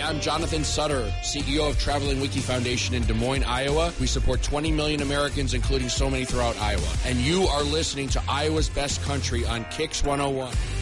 I'm Jonathan Sutter, CEO of Traveling Wiki Foundation in Des Moines, Iowa. We support 20 million Americans, including so many throughout Iowa. And you are listening to Iowa's Best Country on Kicks 101.